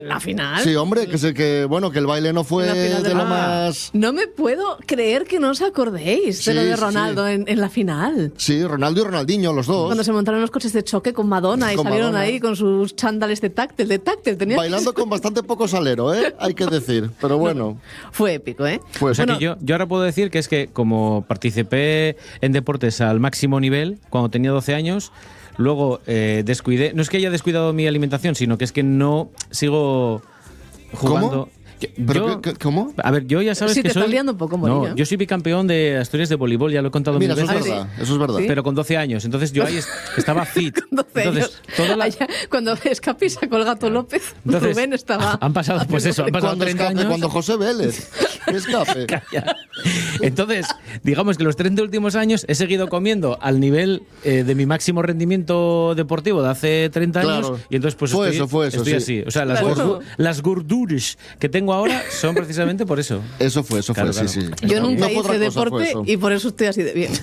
¿La final? Sí, hombre, que el baile no fue de lo más... No me puedo creer que no os acordéis de lo de Ronaldo en la final. Sí, Ronaldo y Ronaldinho, los dos. Cuando se montaron los coches de choque con Madonna y salieron ahí con sus chándales de táctil. Bailando con bastante poco salero, hay que decir, pero bueno. Fue épico, O sea que yo ahora puedo decir que es que como participé en deportes al máximo nivel cuando tenía 12 años... Luego descuidé, no es que haya descuidado mi alimentación, sino que es que no sigo jugando. ¿Cómo? A ver, yo ya sabes que te soy... estás liando un poco, Morillo. No, yo soy bicampeón de Asturias de voleibol, ya lo he contado mil veces. Eso es verdad. ¿Sí? Pero con 12 años, entonces yo ahí estaba fit. Con 12 años. Cuando Escapi sacó el Gato López, Rubén estaba... Han pasado 30 años. Cuando José Vélez, Escape. Calla. Entonces, digamos que los 30 últimos años he seguido comiendo al nivel de mi máximo rendimiento deportivo de hace 30 años. Claro. Y entonces pues estoy así. O sea, las gorduras que tengo ahora son precisamente por eso. Eso fue, sí. Yo nunca hice deporte y por eso estoy así de bien.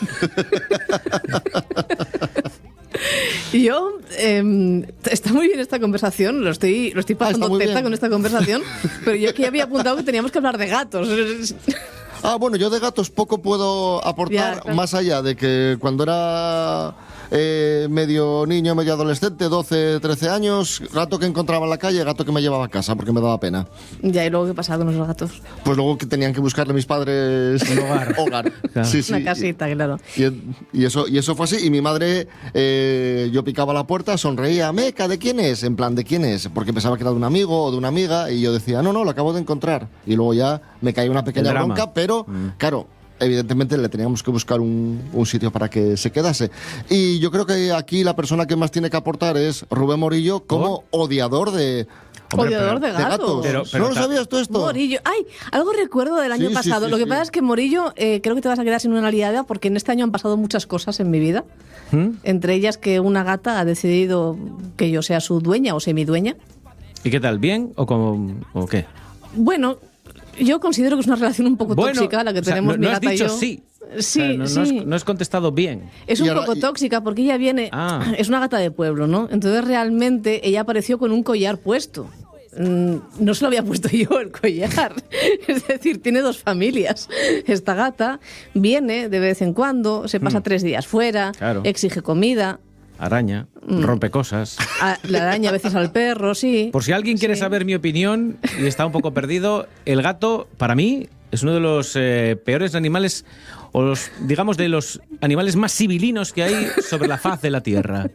Yo, está muy bien esta conversación, lo estoy pasando teta con esta conversación, pero yo aquí había apuntado que teníamos que hablar de gatos. Bueno, yo de gatos poco puedo aportar, más allá de que cuando era medio niño, medio adolescente, 12, 13 años, gato que encontraba en la calle, gato que me llevaba a casa porque me daba pena. Ya, ¿y luego qué pasaba con los gatos? Pues luego que tenían que buscarle mis padres un hogar. Claro. Sí, una casita, claro. Y eso fue así, y mi madre, yo picaba la puerta, sonreía, Meca, ¿de quién es? En plan, ¿de quién es? Porque pensaba que era de un amigo o de una amiga, y yo decía, no, lo acabo de encontrar. Y luego ya me caía una pequeña bronca, pero claro, evidentemente le teníamos que buscar un sitio para que se quedase. Y yo creo que aquí la persona que más tiene que aportar es Rubén Morillo como odiador de... Odiador de gatos. Pero ¿no lo sabías tú esto? Morillo. Ay, algo recuerdo del año pasado. Lo que pasa es que Morillo, creo que te vas a quedar sin una liada porque en este año han pasado muchas cosas en mi vida. Entre ellas que una gata ha decidido que yo sea su dueña o semidueña. ¿Y qué tal? ¿Bien o qué? Bueno, yo considero que es una relación un poco tóxica la que tenemos mi gata y yo. Sí. Sí, no has contestado bien. Es un poco tóxica porque ella viene... Es una gata de pueblo, ¿no? Entonces realmente ella apareció con un collar puesto. No se lo había puesto yo el collar. Es decir, tiene dos familias. Esta gata viene de vez en cuando, se pasa 3 días fuera, exige comida. Araña, rompe cosas. La araña a veces al perro, sí. Por si alguien quiere saber mi opinión y está un poco perdido, el gato, para mí, es uno de los peores animales, o digamos de los animales más civilinos que hay sobre la faz de la Tierra.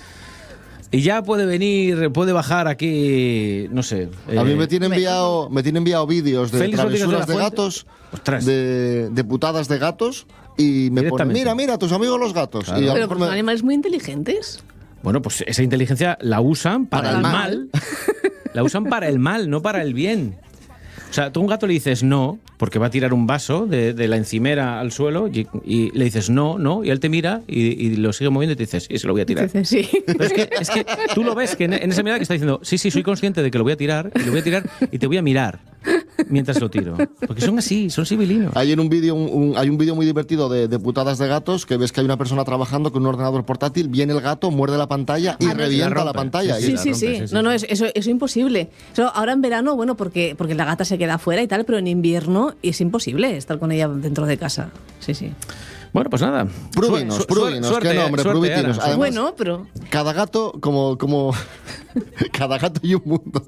Y ya puede bajar aquí, no sé. A mí me tiene enviado vídeos de travesuras de gatos, de putadas de gatos, y me ponen, mira, tus amigos los gatos. Claro. Pero son animales muy inteligentes. Bueno, pues esa inteligencia la usan para el mal. La usan para el mal, no para el bien. O sea, tú a un gato le dices no, porque va a tirar un vaso de la encimera al suelo, y le dices no, y él te mira y lo sigue moviendo y te dices, sí, se lo voy a tirar. Dice, sí. Pero es que tú lo ves, que en esa mirada que está diciendo, sí, soy consciente de que lo voy a tirar, y te voy a mirar mientras lo tiro. Porque son así, son civilinos. Hay un vídeo muy divertido de putadas de gatos, que ves que hay una persona trabajando con un ordenador portátil, viene el gato, muerde la pantalla y revienta la pantalla. Sí. No, eso es imposible. Ahora en verano, bueno, porque la gata se queda afuera y tal, pero en invierno es imposible estar con ella dentro de casa. Sí. Bueno, pues nada. Prubinos, qué nombre, pruvitinos. Además, bueno, pero... Cada gato como cada gato y un mundo.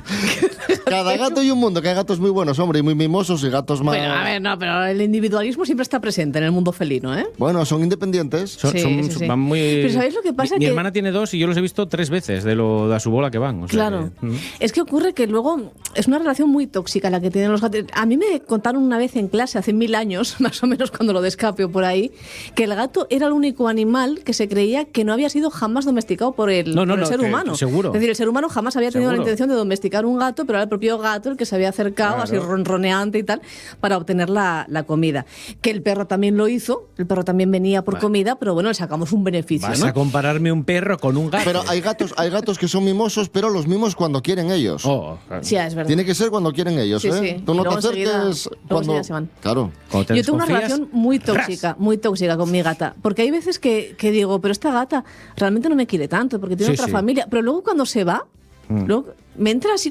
Cada gato y un mundo, que hay gatos muy buenos, hombre, y muy mimosos, y gatos más... Bueno, a ver, no, pero el individualismo siempre está presente en el mundo felino, ¿eh? Bueno, son independientes. Sí. Van muy... Pero ¿sabéis lo que pasa? Mi hermana tiene 2 y yo los he visto 3 veces de a su bola que van. O sea claro. Es que ocurre que luego es una relación muy tóxica la que tienen los gatos. A mí me contaron una vez en clase, hace 1000 años, más o menos cuando lo de Escape o por ahí, que el gato era el único animal que se creía que no había sido jamás domesticado por el ser humano. Seguro. Es decir, el ser humano jamás había tenido la intención de domesticar un gato, pero era el propio gato el que se había acercado, así ronroneante y tal, para obtener la comida. Que el perro también lo hizo, el perro también venía por comida, pero bueno, le sacamos un beneficio. ¿Vas a compararme un perro con un gato? Pero hay gatos que son mimosos, pero los mimos cuando quieren ellos. Claro. Sí, es verdad. Tiene que ser cuando quieren ellos, ¿eh? Sí. Tú no te acerques cuando... Se van. Claro. Yo tengo una relación muy tóxica con mi gata, porque hay veces que digo, pero esta gata realmente no me quiere tanto, porque tiene otra familia, pero luego cuando se va, luego me entra así